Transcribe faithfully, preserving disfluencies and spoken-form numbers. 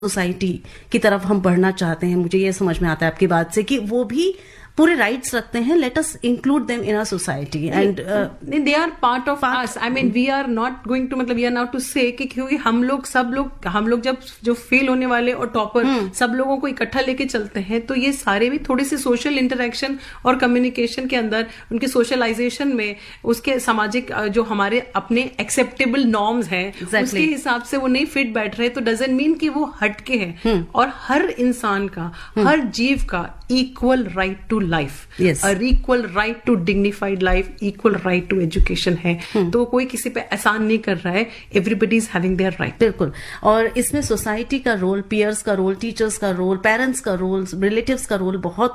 Society की तरफ हम बढ़ना चाहते हैं, मुझे ये समझ में आता है आपकी बात से कि वो भी पूरे राइट्स रखते हैं. Let us include them in our society and they are part of us. I mean we are not going to, मतलब वी आर नॉट टू से कि क्योंकि हम लोग सब लोग हम लोग जब जो फेल होने वाले और टॉपर सब लोगों को इकट्ठा लेके चलते हैं, तो ये सारे भी थोड़ी सी सोशल इंटरेक्शन और कम्युनिकेशन के अंदर उनके सोशलाइजेशन में उसके सामाजिक जो हमारे अपने एक्सेप्टेबल नॉर्म्स हैं exactly. उसके हिसाब से वो नहीं फिट बैठ रहे, तो डजंट मीन कि वो हटके हैं. और हर इंसान का हर जीव का equal right to life, yes. a equal right to dignified life, equal right to education है. hmm. तो कोई किसी पे एहसान नहीं कर रहा है. Everybody is having their right. बिल्कुल. और इसमें सोसाइटी का रोल, पीयर्स का रोल, टीचर्स का रोल, पेरेंट्स का रोल, रिलेटिव्स का रोल बहुत